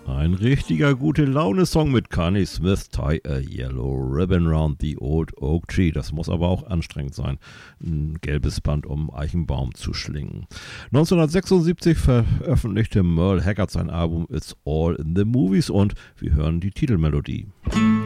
Ein richtiger Gute-Laune-Song mit Connie Smith, Tie a Yellow Ribbon Round the Old Oak Tree. Das muss aber auch anstrengend sein, ein gelbes Band um Eichenbaum zu schlingen. 1976 veröffentlichte Merle Haggard sein Album It's All in the Movies und wir hören die Titelmelodie.